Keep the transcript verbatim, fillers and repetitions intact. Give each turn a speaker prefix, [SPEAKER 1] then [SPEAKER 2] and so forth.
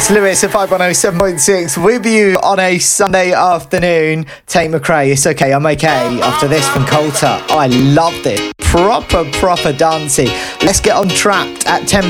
[SPEAKER 1] It's Lewis at five one oh seven point six with you on a Sunday afternoon. Tate McRae, it's okay, I'm okay. After this from Coulter, I love this. Proper, proper dancey. Let's get on Trapped at ten